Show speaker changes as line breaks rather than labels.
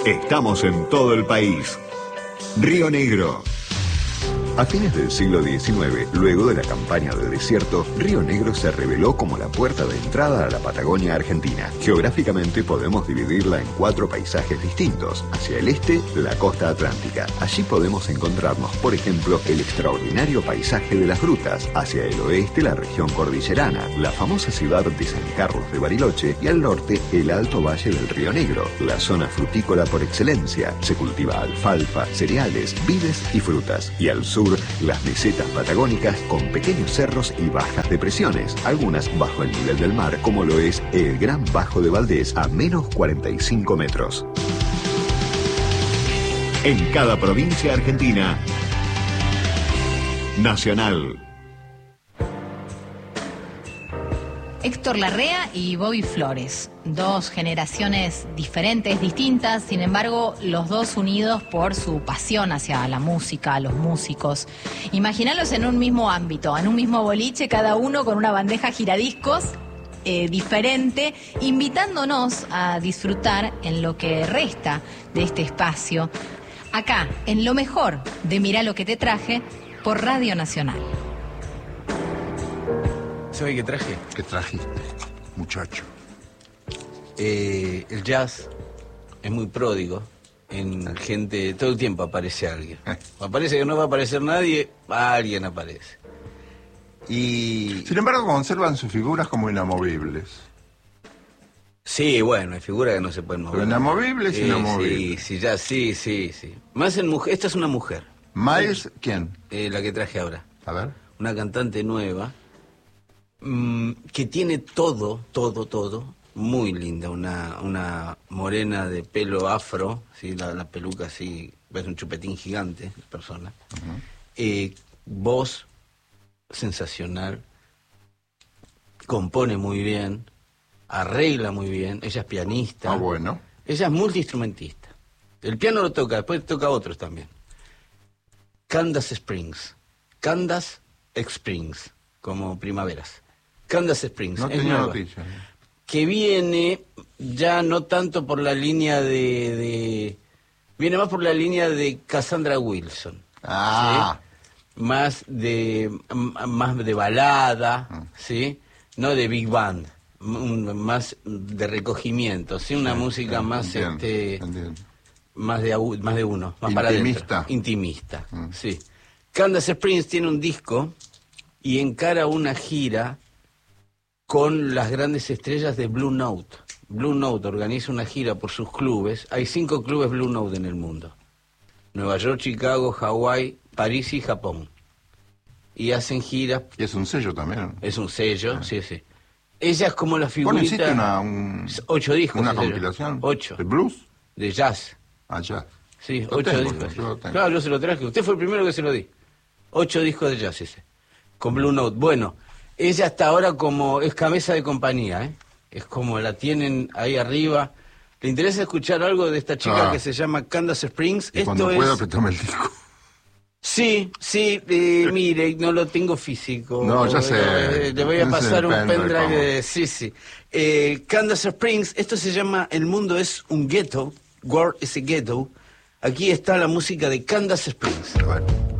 Estamos en todo el país. Río Negro. A fines del siglo XIX, luego de la campaña de desierto, Río Negro se reveló como la puerta de entrada a la Patagonia Argentina. Geográficamente podemos dividirla en 4 paisajes distintos. Hacia el este, la costa atlántica. Allí podemos encontrarnos, por ejemplo, el extraordinario paisaje de las grutas. Hacia el oeste, la región cordillerana, la famosa ciudad de San Carlos de Bariloche, y al norte, el alto valle del Río Negro, la zona frutícola por excelencia. Se cultiva alfalfa, cereales, vides y frutas. Y al sur, las mesetas patagónicas con pequeños cerros y bajas depresiones, algunas bajo el nivel del mar, como lo es el Gran Bajo de Valdés a menos 45 metros. En cada provincia argentina, Nacional.
Héctor Larrea y Bobby Flores, 2 generaciones diferentes, distintas, sin embargo, los dos unidos por su pasión hacia la música, a los músicos. Imaginalos en un mismo ámbito, en un mismo boliche, cada uno con una bandeja giradiscos diferente, invitándonos a disfrutar en lo que resta de este espacio, acá, en lo mejor de Mirá lo que te traje, por Radio Nacional.
¿Sabe qué traje?
¿Qué trajiste, muchacho?
El jazz es muy pródigo en la gente, todo el tiempo aparece alguien. Aparece que no va a aparecer nadie, alguien aparece. Y...
Sin embargo, conservan sus figuras como inamovibles.
Sí, bueno, hay figuras que no se pueden mover.
Pero inamovibles, inamovibles.
Sí, ya, sí. Más en mujer, esta es una mujer.
¿Miles quién?
La que traje ahora.
A ver.
Una cantante nueva. Que tiene todo, muy linda, una morena de pelo afro, ¿sí? la peluca así, ves un chupetín gigante de persona, voz sensacional, compone muy bien, arregla muy bien, ella es pianista,
bueno.
Ella es multiinstrumentista, el piano lo toca, después toca otros también. Candace Springs, como primaveras. Candace Springs,
no tenía noticia.
Que viene ya no tanto por la línea viene más por la línea de Cassandra Wilson. ¿Sí? Más de balada, ¿sí? No de big band, más de recogimiento, ¿sí? Una música más
entiendo.
más de uno, más para adentro. Intimista, sí. Candace Springs tiene un disco y encara una gira con las grandes estrellas de Blue Note. Blue Note organiza una gira por sus clubes. Hay 5 clubes Blue Note en el mundo. Nueva York, Chicago, Hawái, París y Japón. Y hacen giras.
Y es un sello también.
Es un sello, sí. Ella es como la figurita...
¿Bueno, existe
8 discos.
¿Una compilación?
8.
¿De blues?
De jazz.
Jazz.
Sí, 8 discos. Claro, yo se lo traje. Usted fue el primero que se lo di. 8 discos de jazz ese. Con Blue Note. Bueno... Ella hasta ahora como es cabeza de compañía, ¿eh? Es como la tienen ahí arriba. ¿Le interesa escuchar algo de esta chica que se llama Candace Springs?
Y cuando pueda, préstame el disco.
Sí, mire, no lo tengo físico.
No, ya sé.
Le voy a pasar un pendrive. Sí. Candace Springs, esto se llama El mundo es un ghetto, World is a Ghetto. Aquí está la música de Candace Springs.
Bueno.